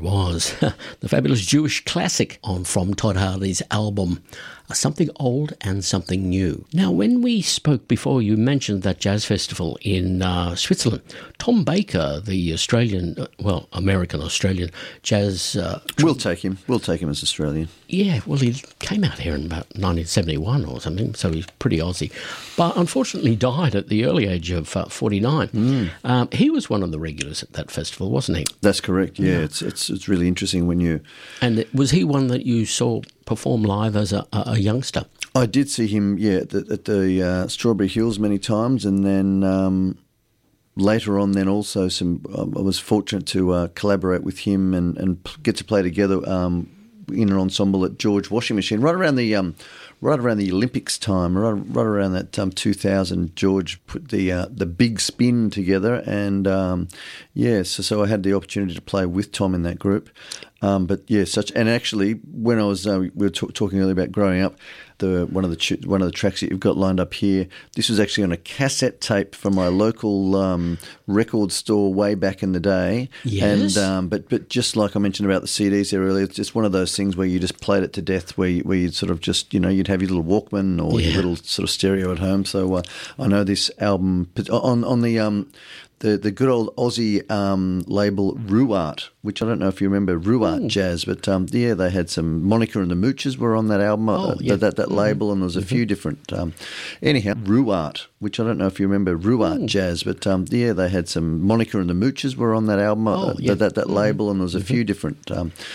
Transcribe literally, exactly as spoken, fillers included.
it was. The fabulous Jewish classic on from Todd Hardy's album, Something Old and Something New. Now, when we spoke before, you mentioned that jazz festival in uh, Switzerland. Tom Baker, the Australian, uh, well, American-Australian jazz... Uh, we'll take him. We'll take him as Australian. Yeah, well, he came out here in about nineteen seventy-one or something, so he's pretty Aussie. But unfortunately died at the early age of uh, forty-nine. Mm. Um, he was one of the regulars at that festival, wasn't he? That's correct, yeah. yeah. It's, it's it's really interesting when you... And was he one that you saw perform live as a, a youngster? I did see him, yeah, at the, at the uh, Strawberry Hills many times, and then um, later on then also some... Um, I was fortunate to uh, collaborate with him and, and get to play together um, in an ensemble at George Washing Machine, right around the... Um, Right around the Olympics time, right, right around that um, two thousand, George put the uh, the big spin together, and um, yeah, so, so I had the opportunity to play with Tom in that group. Um, but yeah, such and actually, when I was uh, we were t- talking earlier about growing up, the one of the ch- one of the tracks that you've got lined up here, this was actually on a cassette tape from my local um, record store way back in the day. Yes. And um, but but just like I mentioned about the C Ds there earlier, it's just one of those things where you just played it to death, where you, where you'd sort of just, you know, you'd have your little Walkman or yeah. your little sort of stereo at home. So uh, I know this album on on the um, the the good old Aussie um, label Ruart, which I don't know if you remember Ruart Ooh. Jazz, but um, yeah, they had some Monica and the Mooches were on that album, oh, uh, yeah. that that, that label, and there was a mm-hmm. few different. Um, anyhow, Ruart, which I don't know if you remember Ruart Ooh. Jazz, but um, yeah, they had some Monica and the Mooches were on that album, oh, uh, yeah. that that, that mm-hmm. label, and there was a mm-hmm. few different. Um,